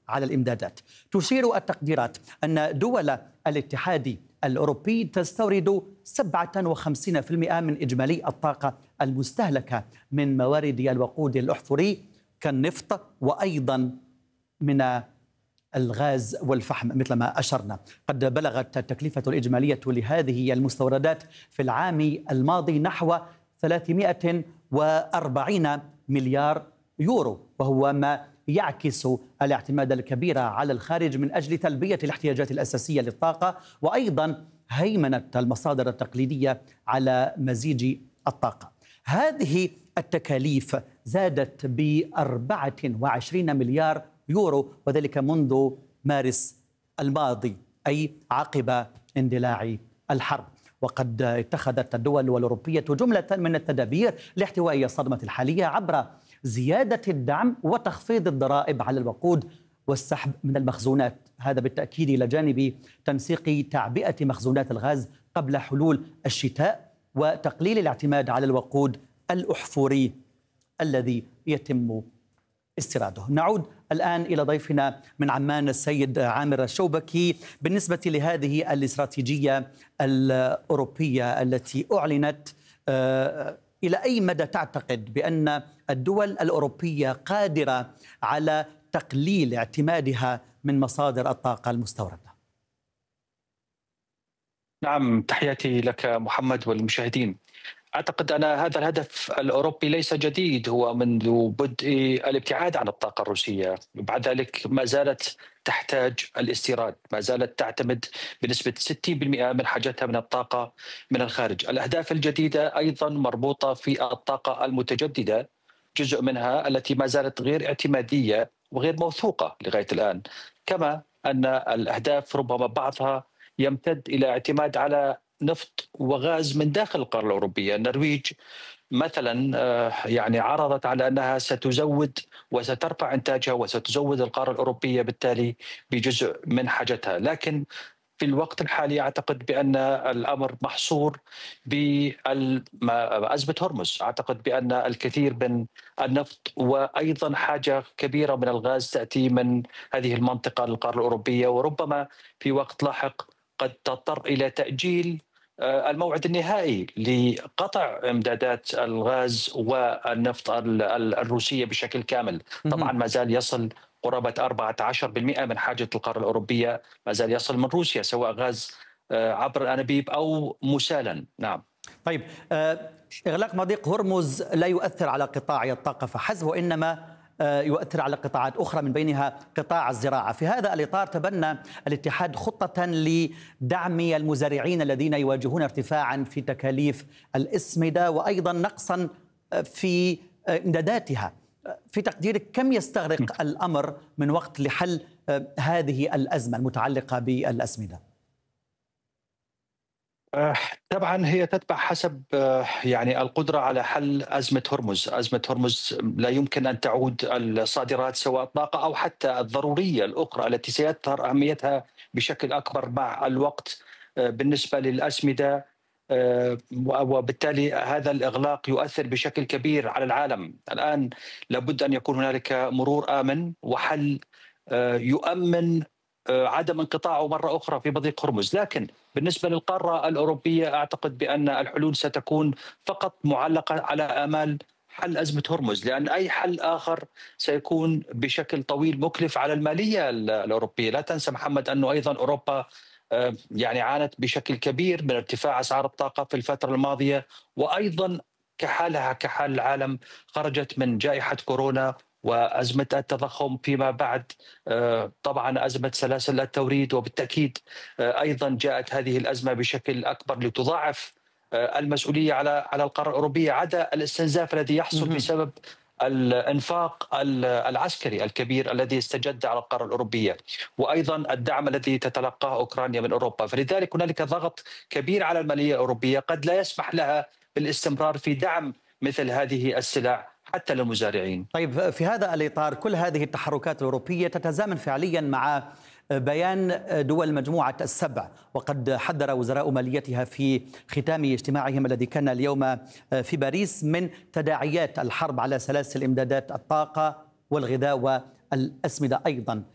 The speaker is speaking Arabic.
على الإمدادات. تشير التقديرات أن دول الاتحاد الأوروبي تستورد 57% من إجمالي الطاقة المستهلكة من موارد الوقود الأحفوري كالنفط، وأيضا من الغاز والفحم مثل ما أشرنا. قد بلغت التكلفة الإجمالية لهذه المستوردات في العام الماضي نحو 340 مليار يورو، وهو ما يعكس الاعتماد الكبير على الخارج من أجل تلبية الاحتياجات الأساسية للطاقة، وأيضا هيمنة المصادر التقليدية على مزيج الطاقة. هذه التكاليف زادت ب24 مليار يورو، وذلك منذ مارس الماضي، أي عقب اندلاع الحرب. وقد اتخذت الدول الأوروبية جملة من التدابير لاحتواء الصدمة الحالية عبر زيادة الدعم وتخفيض الضرائب على الوقود والسحب من المخزونات، هذا بالتأكيد إلى جانب تنسيق تعبئة مخزونات الغاز قبل حلول الشتاء وتقليل الاعتماد على الوقود الأحفوري الذي يتم استيراده. نعود الآن إلى ضيفنا من عمان السيد عامر الشوبكي. بالنسبة لهذه الاستراتيجية الأوروبية التي أعلنت، إلى أي مدى تعتقد بأن الدول الأوروبية قادرة على تقليل اعتمادها من مصادر الطاقة المستوردة؟ نعم، تحياتي لك محمد والمشاهدين. أعتقد أن هذا الهدف الأوروبي ليس جديد، هو منذ بدء الابتعاد عن الطاقة الروسية. بعد ذلك ما زالت تحتاج الاستيراد، ما زالت تعتمد بنسبة 60% من حاجتها من الطاقة من الخارج. الأهداف الجديدة أيضا مربوطة في الطاقة المتجددة، جزء منها التي ما زالت غير اعتمادية وغير موثوقة لغاية الآن، كما أن الأهداف ربما بعضها يمتد إلى اعتماد على نفط وغاز من داخل القارة الأوروبية. النرويج مثلا يعني عرضت على أنها ستزود وسترفع إنتاجها وستزود القارة الأوروبية بالتالي بجزء من حاجتها، لكن في الوقت الحالي أعتقد بأن الأمر محصور بأزمة هرمز. أعتقد بأن الكثير من النفط وأيضا حاجة كبيرة من الغاز تأتي من هذه المنطقة للقارة الأوروبية، وربما في وقت لاحق قد تضطر إلى تأجيل الموعد النهائي لقطع امدادات الغاز والنفط الروسية بشكل كامل. طبعا ما زال يصل قرابة 14% من حاجة القارة الأوروبية ما زال يصل من روسيا، سواء غاز عبر الأنابيب أو مسالا. نعم. طيب، إغلاق مضيق هرمز لا يؤثر على قطاع الطاقة فحسب، وإنما يؤثر على قطاعات أخرى من بينها قطاع الزراعة. في هذا الإطار تبنى الاتحاد خطة لدعم المزارعين الذين يواجهون ارتفاعا في تكاليف الأسمدة وأيضا نقصا في إمداداتها. في تقديرك كم يستغرق الأمر من وقت لحل هذه الأزمة المتعلقة بالأسمدة؟ طبعا هي تتبع حسب يعني القدرة على حل أزمة هرمز. أزمة هرمز لا يمكن أن تعود الصادرات سواء الطاقة أو حتى الضرورية الأخرى التي سيظهر أهميتها بشكل أكبر مع الوقت بالنسبة للأسمدة، وبالتالي هذا الإغلاق يؤثر بشكل كبير على العالم. الآن لابد أن يكون هنالك مرور آمن وحل يؤمن عدم انقطاعه مرة أخرى في مضيق هرمز. لكن بالنسبة للقارة الأوروبية أعتقد بأن الحلول ستكون فقط معلقة على آمال حل أزمة هرمز، لأن أي حل آخر سيكون بشكل طويل مكلف على المالية الأوروبية. لا تنسى محمد أنه أيضا أوروبا يعني عانت بشكل كبير من ارتفاع أسعار الطاقة في الفترة الماضية، وأيضا كحالها كحال العالم خرجت من جائحة كورونا وأزمة التضخم فيما بعد، طبعا أزمة سلاسل التوريد، وبالتأكيد أيضا جاءت هذه الأزمة بشكل أكبر لتضاعف المسؤولية على القارة الأوروبية، عدا الاستنزاف الذي يحصل بسبب الانفاق العسكري الكبير الذي استجد على القاره الاوروبيه، وايضا الدعم الذي تتلقاه اوكرانيا من اوروبا. فلذلك هنالك ضغط كبير على الماليه الاوروبيه قد لا يسمح لها بالاستمرار في دعم مثل هذه السلع حتى للمزارعين. طيب، في هذا الإطار كل هذه التحركات الأوروبية تتزامن فعليا مع بيان دول مجموعة السبع، وقد حذر وزراء ماليتها في ختام اجتماعهم الذي كان اليوم في باريس من تداعيات الحرب على سلاسل إمدادات الطاقة والغذاء والأسمدة أيضا.